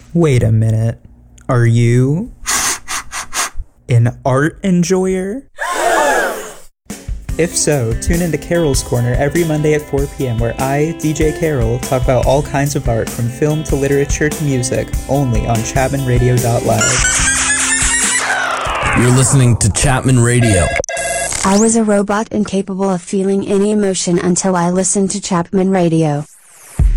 Wait a minute. Are you an art enjoyer? If so, tune into Carol's Corner every Monday at 4 p.m. where I, DJ Carol, talk about all kinds of art from film to literature to music, only on ChapmanRadio.live. You're listening to Chapman Radio. I was a robot incapable of feeling any emotion until I listened to Chapman Radio.